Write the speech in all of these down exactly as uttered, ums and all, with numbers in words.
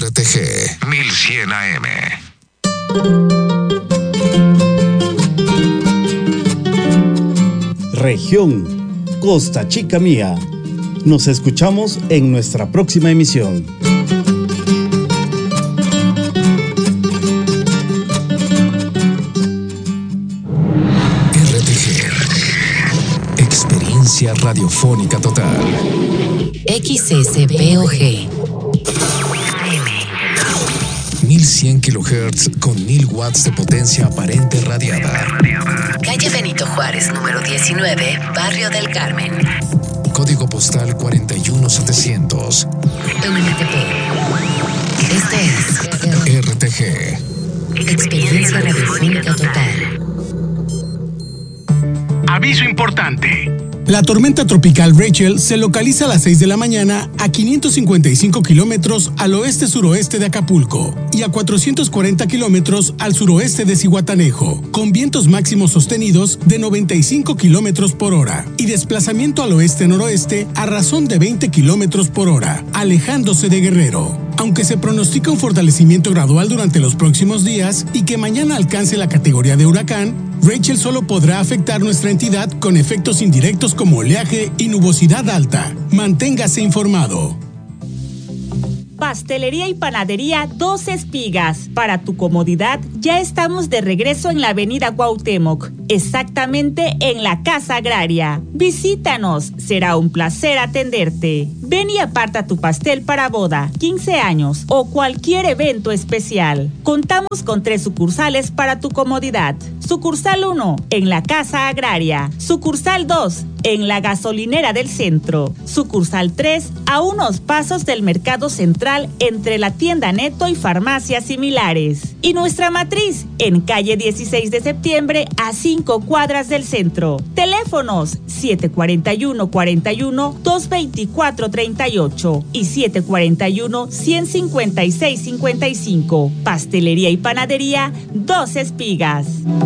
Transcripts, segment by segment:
R T G mil cien A M. Región Costa Chica Mía. Nos escuchamos en nuestra próxima emisión. R T G. Experiencia radiofónica total. X S P O G. mil cien kilohertz con mil watts de potencia aparente radiada. Calle Benito Juárez, número diecinueve, Barrio del Carmen. Código postal cuarenta y uno setecientos. M T P. Este es R T G. Experiencia radiofónica total. Aviso importante. La tormenta tropical Rachel se localiza a las seis de la mañana a quinientos cincuenta y cinco kilómetros al oeste-suroeste de Acapulco y a cuatrocientos cuarenta kilómetros al suroeste de Zihuatanejo, con vientos máximos sostenidos de noventa y cinco kilómetros por hora y desplazamiento al oeste-noroeste a razón de veinte kilómetros por hora, alejándose de Guerrero. Aunque se pronostica un fortalecimiento gradual durante los próximos días y que mañana alcance la categoría de huracán, Rachel solo podrá afectar nuestra entidad con efectos indirectos como oleaje y nubosidad alta. Manténgase informado. Pastelería y panadería Dos Espigas. Para tu comodidad, ya estamos de regreso en la avenida Cuauhtémoc, exactamente en la Casa Agraria. Visítanos, será un placer atenderte. Ven y aparta tu pastel para boda, quince años o cualquier evento especial. Contamos con tres sucursales para tu comodidad. Sucursal uno, en la Casa Agraria. Sucursal dos, en la gasolinera del centro. Sucursal tres, a unos pasos del Mercado Central entre la tienda Neto y farmacias similares. Y nuestra matriz, en calle dieciséis de septiembre, a cinco cuadras del centro. Teléfonos siete cuarenta y uno, cuarenta y uno, doscientos veinticuatro, treinta y ocho y siete cuarenta y uno, ciento cincuenta y seis, cincuenta y cinco. Pastelería y panadería Dos Espigas.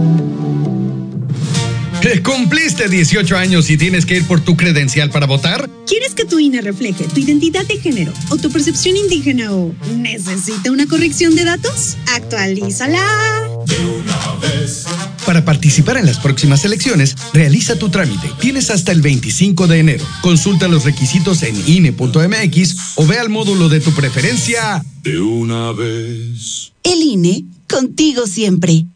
¿Cumpliste dieciocho años y tienes que ir por tu credencial para votar? ¿Quieres que tu I N E refleje tu identidad de género o tu percepción indígena o necesita una corrección de datos? ¡Actualízala! De una vez. Para participar en las próximas elecciones, realiza tu trámite. Tienes hasta el veinticinco de enero. Consulta los requisitos en I N E punto M X o ve al módulo de tu preferencia. De una vez. El I N E, contigo siempre.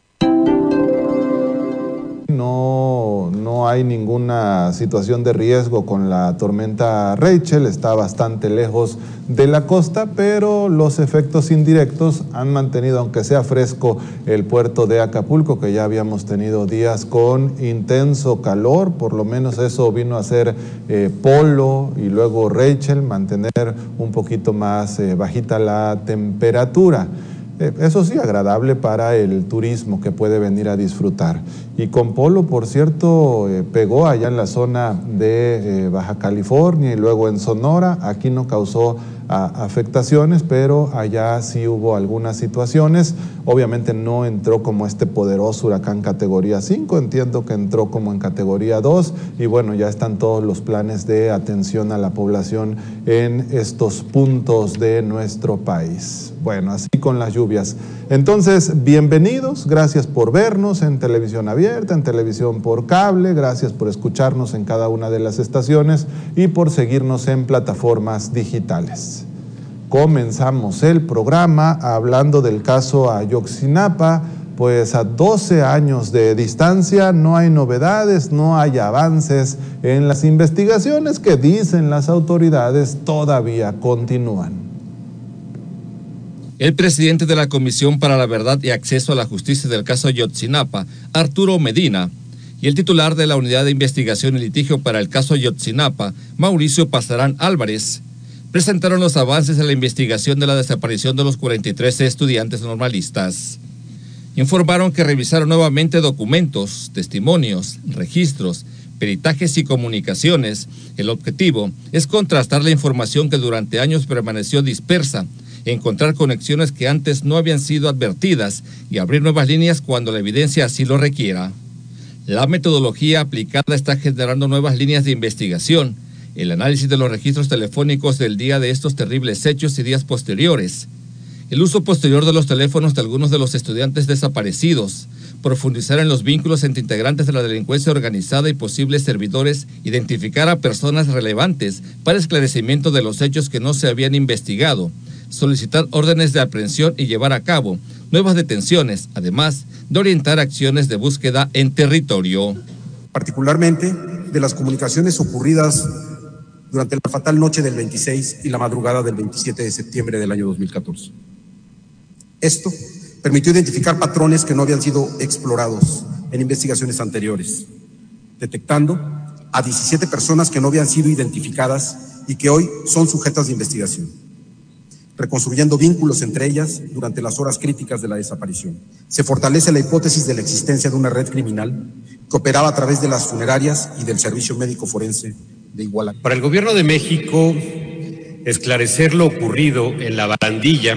No, no hay ninguna situación de riesgo con la tormenta Rachel, está bastante lejos de la costa, pero los efectos indirectos han mantenido, aunque sea fresco, el puerto de Acapulco, que ya habíamos tenido días con intenso calor, por lo menos eso vino a ser eh, Polo y luego Rachel, mantener un poquito más eh, bajita la temperatura. Eso sí, agradable para el turismo que puede venir a disfrutar. Y con Polo, por cierto, eh, pegó allá en la zona de eh, Baja California y luego en Sonora. Aquí no causó a, afectaciones, pero allá sí hubo algunas situaciones. Obviamente no entró como este poderoso huracán categoría cinco, entiendo que entró como en categoría dos. Y bueno, ya están todos los planes de atención a la población en estos puntos de nuestro país. Bueno, así con las lluvias. Entonces, bienvenidos, gracias por vernos en televisión abierta, en televisión por cable, gracias por escucharnos en cada una de las estaciones y por seguirnos en plataformas digitales. Comenzamos el programa hablando del caso Ayotzinapa, pues a doce años de distancia no hay novedades, no hay avances en las investigaciones que dicen las autoridades todavía continúan. El presidente de la Comisión para la Verdad y Acceso a la Justicia del caso Ayotzinapa, Arturo Medina, y el titular de la Unidad de Investigación y Litigio para el caso Ayotzinapa, Mauricio Pasarán Álvarez, presentaron los avances en la investigación de la desaparición de los cuarenta y tres estudiantes normalistas. Informaron que revisaron nuevamente documentos, testimonios, registros, peritajes y comunicaciones. El objetivo es contrastar la información que durante años permaneció dispersa, encontrar conexiones que antes no habían sido advertidas y abrir nuevas líneas cuando la evidencia así lo requiera. La metodología aplicada está generando nuevas líneas de investigación, el análisis de los registros telefónicos del día de estos terribles hechos y días posteriores, el uso posterior de los teléfonos de algunos de los estudiantes desaparecidos, profundizar en los vínculos entre integrantes de la delincuencia organizada y posibles servidores, identificar a personas relevantes para esclarecimiento de los hechos que no se habían investigado, solicitar órdenes de aprehensión y llevar a cabo nuevas detenciones, además de orientar acciones de búsqueda en territorio. Particularmente de las comunicaciones ocurridas durante la fatal noche del veintiséis y la madrugada del veintisiete de septiembre del año dos mil catorce. Esto permitió identificar patrones que no habían sido explorados en investigaciones anteriores, detectando a diecisiete personas que no habían sido identificadas y que hoy son sujetas de investigación, reconstruyendo vínculos entre ellas durante las horas críticas de la desaparición. Se fortalece la hipótesis de la existencia de una red criminal que operaba a través de las funerarias y del servicio médico forense de Iguala. Para el Gobierno de México, esclarecer lo ocurrido en la barandilla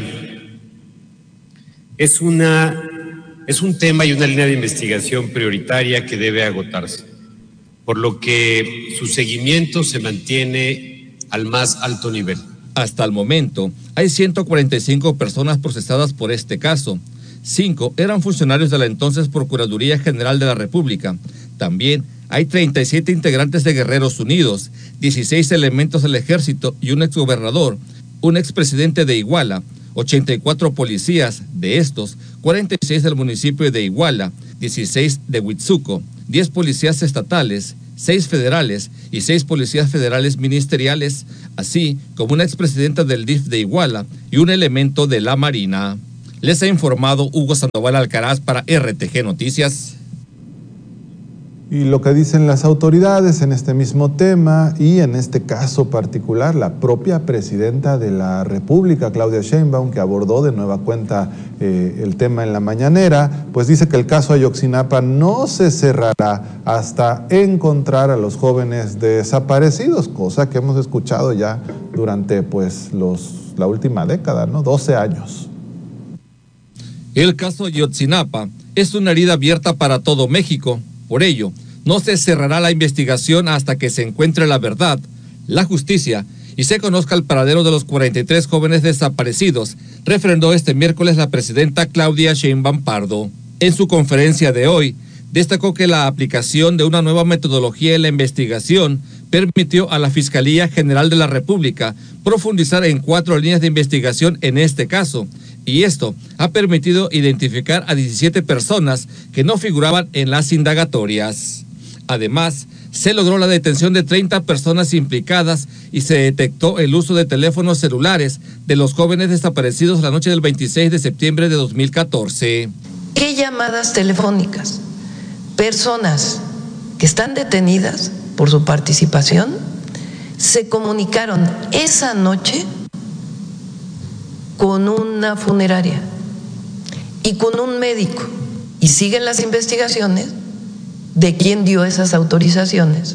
es, una, es un tema y una línea de investigación prioritaria que debe agotarse, por lo que su seguimiento se mantiene al más alto nivel. Hasta el momento, hay ciento cuarenta y cinco personas procesadas por este caso. Cinco eran funcionarios de la entonces Procuraduría General de la República. También hay treinta y siete integrantes de Guerreros Unidos, dieciséis elementos del Ejército y un exgobernador, un expresidente de Iguala, ochenta y cuatro policías, de estos, cuarenta y seis del municipio de Iguala, dieciséis de Huitzuco, diez policías estatales, seis federales y seis policías federales ministeriales, así como una expresidenta del D I F de Iguala y un elemento de la Marina. Les ha informado Hugo Sandoval Alcaraz para R T G Noticias. Y lo que dicen las autoridades en este mismo tema y en este caso particular, la propia presidenta de la República, Claudia Sheinbaum, que abordó de nueva cuenta eh, el tema en la mañanera, pues dice que el caso Ayotzinapa no se cerrará hasta encontrar a los jóvenes desaparecidos, cosa que hemos escuchado ya durante pues los, la última década, ¿no? doce años. El caso Ayotzinapa es una herida abierta para todo México. Por ello, no se cerrará la investigación hasta que se encuentre la verdad, la justicia y se conozca el paradero de los cuarenta y tres jóvenes desaparecidos, refrendó este miércoles la presidenta Claudia Sheinbaum Pardo. En su conferencia de hoy, destacó que la aplicación de una nueva metodología en la investigación permitió a la Fiscalía General de la República profundizar en cuatro líneas de investigación en este caso, y esto ha permitido identificar a diecisiete personas que no figuraban en las indagatorias. Además, se logró la detención de treinta personas implicadas y se detectó el uso de teléfonos celulares de los jóvenes desaparecidos la noche del veintiséis de septiembre de dos mil catorce. ¿Qué llamadas telefónicas? Personas que están detenidas por su participación se comunicaron esa noche con una funeraria y con un médico, y siguen las investigaciones de quién dio esas autorizaciones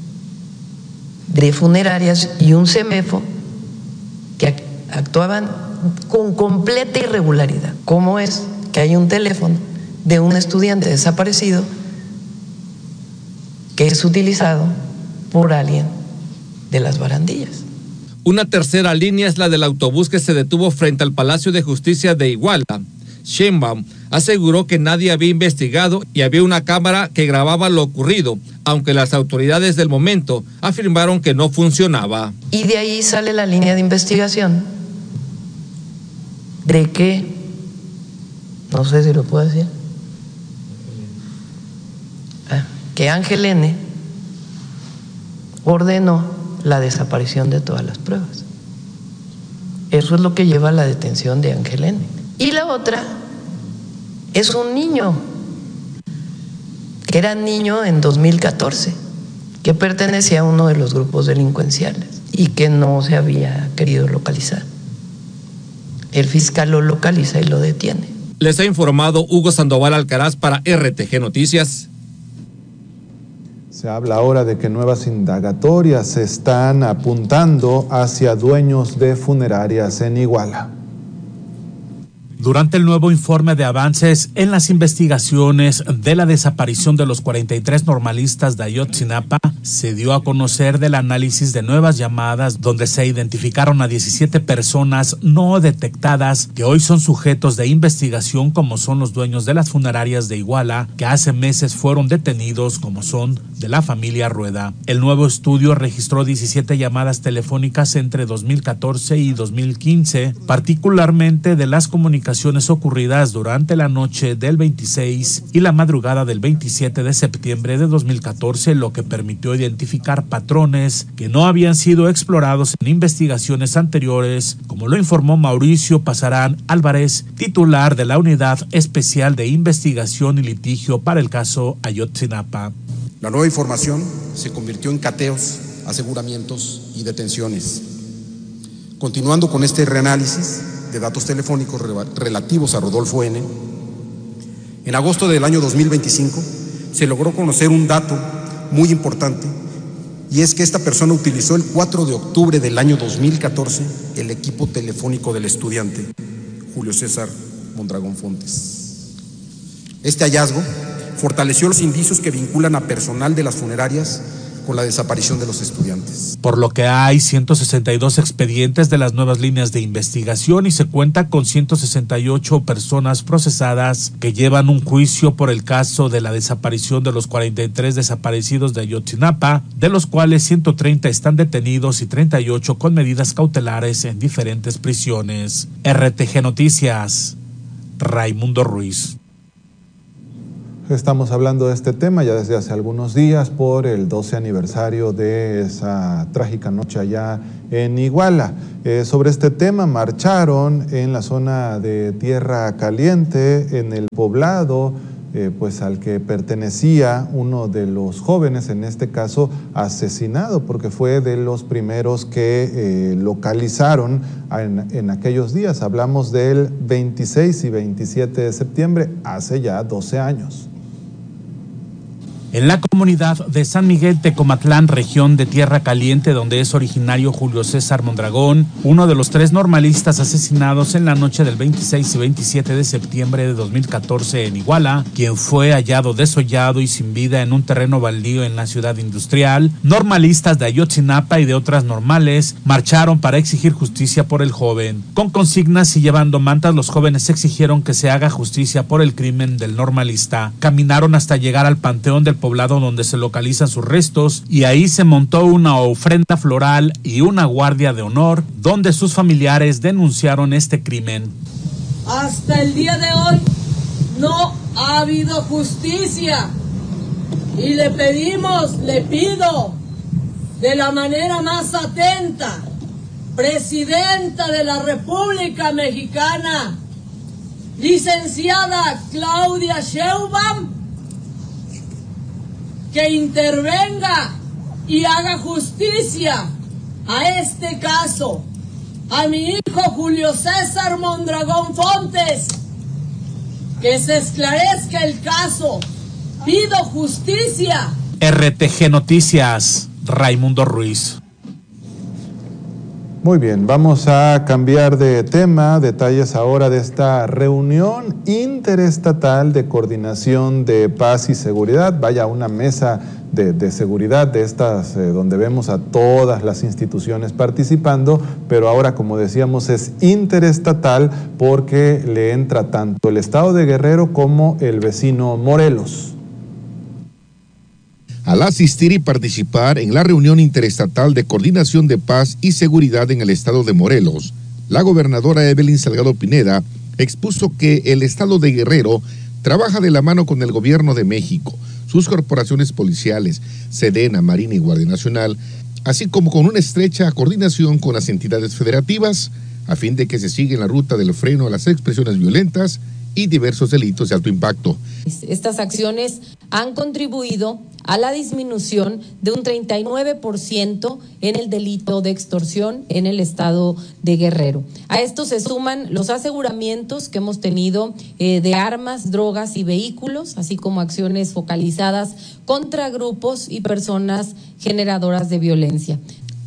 de funerarias y un CEMEFO que actuaban con completa irregularidad. ¿Cómo es que hay un teléfono de un estudiante desaparecido que es utilizado por alguien de las barandillas? Una tercera línea es la del autobús que se detuvo frente al Palacio de Justicia de Iguala. Sheinbaum aseguró que nadie había investigado y había una cámara que grababa lo ocurrido, aunque las autoridades del momento afirmaron que no funcionaba. Y de ahí sale la línea de investigación de que, no sé si lo puedo decir, ah, que Ángel N. ordenó la desaparición de todas las pruebas. Eso es lo que lleva a la detención de Ángel N. Y la otra es un niño, que era niño en dos mil catorce, que pertenecía a uno de los grupos delincuenciales y que no se había querido localizar. El fiscal lo localiza y lo detiene. Les ha informado Hugo Sandoval Alcaraz para R T G Noticias. Se habla ahora de que nuevas indagatorias se están apuntando hacia dueños de funerarias en Iguala. Durante el nuevo informe de avances en las investigaciones de la desaparición de los cuarenta y tres normalistas de Ayotzinapa, se dio a conocer del análisis de nuevas llamadas donde se identificaron a diecisiete personas no detectadas que hoy son sujetos de investigación, como son los dueños de las funerarias de Iguala, que hace meses fueron detenidos, como son de la familia Rueda. El nuevo estudio registró diecisiete llamadas telefónicas entre dos mil catorce y dos mil quince, particularmente de las comunicaciones ocurridas durante la noche del veintiséis y la madrugada del veintisiete de septiembre de dos mil catorce, lo que permitió identificar patrones que no habían sido explorados en investigaciones anteriores, como lo informó Mauricio Pasarán Álvarez, titular de la Unidad Especial de Investigación y Litigio para el caso Ayotzinapa. La nueva información se convirtió en cateos, aseguramientos y detenciones. Continuando con este reanálisis de datos telefónicos relativos a Rodolfo N., en agosto del año dos mil veinticinco se logró conocer un dato muy importante, y es que esta persona utilizó el cuatro de octubre del año dos mil catorce el equipo telefónico del estudiante Julio César Mondragón Fontes. Este hallazgo fortaleció los indicios que vinculan a personal de las funerarias con la desaparición de los estudiantes. Por lo que hay ciento sesenta y dos expedientes de las nuevas líneas de investigación y se cuenta con ciento sesenta y ocho personas procesadas que llevan un juicio por el caso de la desaparición de los cuarenta y tres desaparecidos de Ayotzinapa, de los cuales ciento treinta están detenidos y treinta y ocho con medidas cautelares en diferentes prisiones. R T G Noticias, Raimundo Ruiz. Estamos hablando de este tema ya desde hace algunos días por el doce aniversario de esa trágica noche allá en Iguala. Eh, sobre este tema marcharon en la zona de Tierra Caliente, en el poblado, eh, pues al que pertenecía uno de los jóvenes, en este caso asesinado, porque fue de los primeros que eh, localizaron en, en aquellos días. Hablamos del veintiséis y veintisiete de septiembre, hace ya doce años. En la comunidad de San Miguel Tecomatlán, región de Tierra Caliente, donde es originario Julio César Mondragón, uno de los tres normalistas asesinados en la noche del veintiséis y veintisiete de septiembre de dos mil catorce en Iguala, quien fue hallado desollado y sin vida en un terreno baldío en la ciudad industrial, normalistas de Ayotzinapa y de otras normales marcharon para exigir justicia por el joven. Con consignas y llevando mantas, los jóvenes exigieron que se haga justicia por el crimen del normalista. Caminaron hasta llegar al panteón del poblado donde se localizan sus restos, y ahí se montó una ofrenda floral y una guardia de honor donde sus familiares denunciaron este crimen. Hasta el día de hoy no ha habido justicia y le pedimos, le pido de la manera más atenta, Presidenta de la República Mexicana, licenciada Claudia Sheinbaum, que intervenga y haga justicia a este caso, a mi hijo Julio César Mondragón Fontes, que se esclarezca el caso, pido justicia. R T G Noticias, Raimundo Ruiz. Muy bien, vamos a cambiar de tema. Detalles ahora de esta reunión interestatal de coordinación de paz y seguridad. Vaya, una mesa de, de seguridad de estas, eh, donde vemos a todas las instituciones participando, pero ahora, como decíamos, es interestatal porque le entra tanto el estado de Guerrero como el vecino Morelos. Al asistir y participar en la reunión interestatal de coordinación de paz y seguridad en el estado de Morelos, la gobernadora Evelyn Salgado Pineda expuso que el estado de Guerrero trabaja de la mano con el gobierno de México, sus corporaciones policiales, Sedena, Marina y Guardia Nacional, así como con una estrecha coordinación con las entidades federativas, a fin de que se siga en la ruta del freno a las expresiones violentas y diversos delitos de alto impacto. Estas acciones han contribuido a la disminución de un treinta y nueve por ciento en el delito de extorsión en el estado de Guerrero. A esto se suman los aseguramientos que hemos tenido eh, de armas, drogas y vehículos, así como acciones focalizadas contra grupos y personas generadoras de violencia.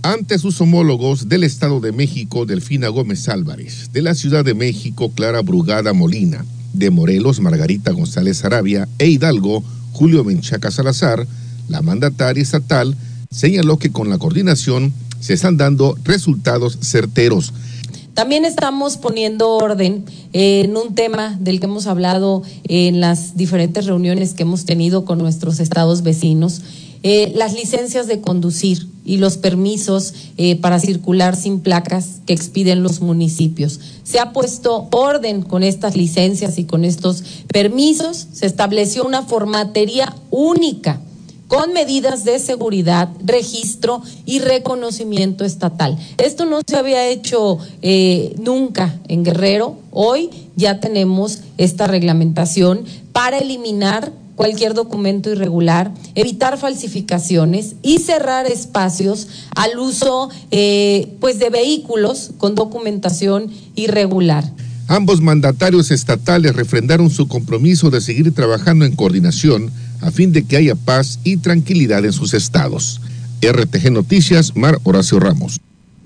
ante sus homólogos del Estado de México, Delfina Gómez Álvarez, de la Ciudad de México, Clara Brugada Molina, de Morelos, Margarita González Arabia, e Hidalgo, Julio Menchaca Salazar, la mandataria estatal señaló que con la coordinación se están dando resultados certeros. También estamos poniendo orden en un tema del que hemos hablado en las diferentes reuniones que hemos tenido con nuestros estados vecinos, eh, las licencias de conducir y los permisos eh, para circular sin placas que expiden los municipios. Se ha puesto orden con estas licencias y con estos permisos, se estableció una formatería única con medidas de seguridad, registro y reconocimiento estatal. Esto no se había hecho eh, nunca en Guerrero. Hoy ya tenemos esta reglamentación para eliminar cualquier documento irregular, evitar falsificaciones y cerrar espacios al uso eh, pues de vehículos con documentación irregular. Ambos mandatarios estatales refrendaron su compromiso de seguir trabajando en coordinación a fin de que haya paz y tranquilidad en sus estados. R T G Noticias, Mar Horacio Ramos.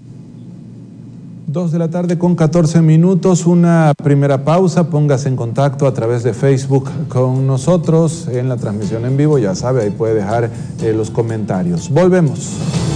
Dos de la tarde con catorce minutos, una primera pausa. Póngase en contacto a través de Facebook con nosotros en la transmisión en vivo. Ya sabe, ahí puede dejar eh, los comentarios. Volvemos.